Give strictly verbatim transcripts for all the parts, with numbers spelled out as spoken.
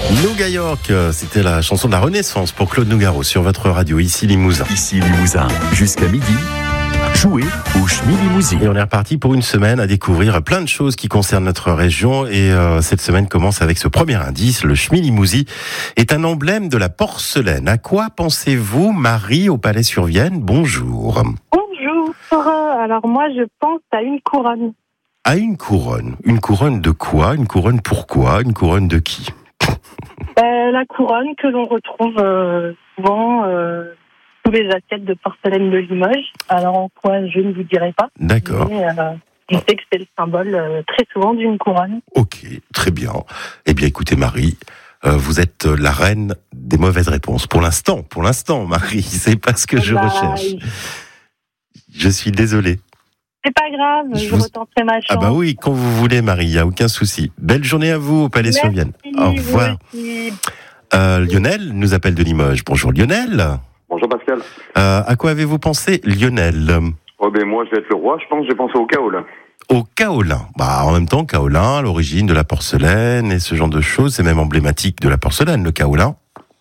Nougat York, c'était la chanson de la Renaissance pour Claude Nougaro sur votre radio, ici Limousin. Ici Limousin, jusqu'à midi, jouez au Schmilimousi. Et on est reparti pour une semaine à découvrir plein de choses qui concernent notre région. Et euh, cette semaine commence avec ce premier indice. Le Schmilimousi est un emblème de la porcelaine. À quoi pensez-vous, Marie, au Palais-sur-Vienne? Bonjour. Bonjour. Alors moi, je pense à une couronne. À une couronne. Une couronne de quoi? Une couronne pourquoi? Une couronne de qui? Euh, la couronne que l'on retrouve euh, souvent euh, sous les assiettes de porcelaine de Limoges. Alors en quoi, je ne vous dirai pas. D'accord. Mais, euh, je sais que c'est le symbole euh, très souvent d'une couronne. Ok, très bien. Eh bien, écoutez, Marie, euh, vous êtes la reine des mauvaises réponses. Pour l'instant, pour l'instant, Marie, c'est pas ce que je bah, recherche. Je suis désolé. C'est pas grave, je, Je je vous... retenterai ma chance. Ah bah oui, quand vous voulez, Marie, il n'y a aucun souci. Belle journée à vous au Palais-sur-Vienne. Au revoir. Euh, Lionel nous appelle de Limoges. Bonjour Lionel. Bonjour Pascal. Euh, à quoi avez-vous pensé, Lionel? Oh ben moi je vais être le roi, je pense que j'ai pensé au kaolin. Au kaolin. Bah en même temps, kaolin, l'origine de la porcelaine et ce genre de choses, c'est même emblématique de la porcelaine, le kaolin.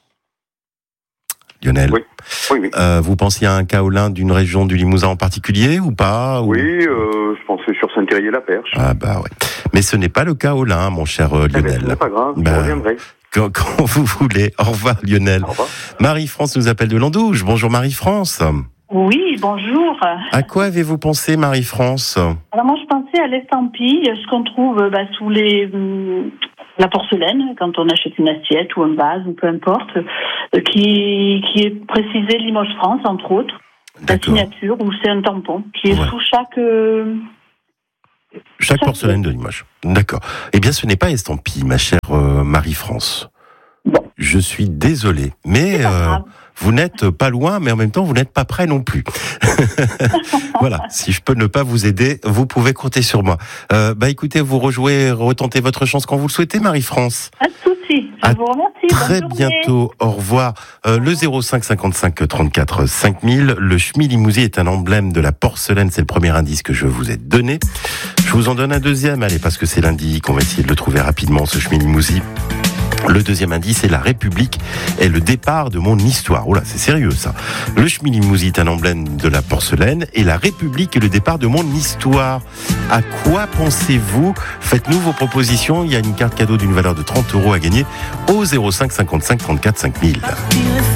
Lionel. Oui, oui, oui. Euh, vous pensiez à un kaolin d'une région du Limousin en particulier ou pas? ou... Oui, euh, je pensais sur Saint-Thierry-la-Perche. Ah bah ouais. Mais ce n'est pas le kaolin, mon cher euh, Eh ben, Lionel. ce n'est pas grave, Bah, je reviendrai. Quand, quand vous voulez. Au revoir Lionel. Au revoir. Marie-France nous appelle de Landouge. Bonjour Marie-France. Oui, bonjour. À quoi avez-vous pensé, Marie-France? Alors moi, je pensais à l'estampille, ce qu'on trouve bah, sous les hum, la porcelaine, quand on achète une assiette ou un vase, ou peu importe, euh, qui, qui est précisé Limoges France, entre autres. La D'accord. signature, ou c'est un tampon, qui est Ouais. sous chaque... euh, Chaque chaque- porcelaine de Limoges. D'accord. Eh bien, ce n'est pas estampille, ma chère euh, Marie-France. Bon. Je suis désolé, mais C'est pas euh, grave. vous n'êtes pas loin, mais en même temps, vous n'êtes pas près non plus. Voilà, si je peux ne pas vous aider, vous pouvez compter sur moi. Euh, bah écoutez, vous rejouez, retentez votre chance quand vous le souhaitez, Marie-France. Pas de souci, je À vous remercie. Très Bonne journée. bientôt, au revoir. Euh, le zéro cinq cinquante-cinq trente-quatre cinq mille, le Schmilimousi est un emblème de la porcelaine, c'est le premier indice que je vous ai donné. Je vous en donne un deuxième, allez, parce que c'est lundi qu'on va essayer de le trouver rapidement, ce Schmilimousi. Le deuxième indice est la République est le départ de mon histoire. Oh là, c'est sérieux ça. Le Schmilimousi est un emblème de la porcelaine et la République est le départ de mon histoire. À quoi pensez-vous? Faites-nous vos propositions. Il y a une carte cadeau d'une valeur de trente euros à gagner au zéro cinq cinquante-cinq trente-quatre cinq mille.